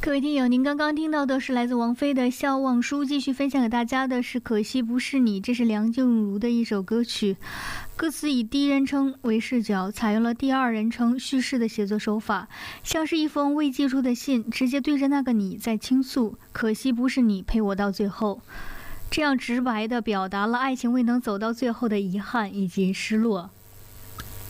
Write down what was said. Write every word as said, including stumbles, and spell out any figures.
各位听友，您刚刚听到的是来自王菲的《笑忘书》，继续分享给大家的是《可惜不是你》，这是梁静茹的一首歌曲。歌词以第一人称为视角，采用了第二人称叙事的写作手法，像是一封未寄出的信，直接对着那个你在倾诉。可惜不是你陪我到最后，这样直白地表达了爱情未能走到最后的遗憾以及失落。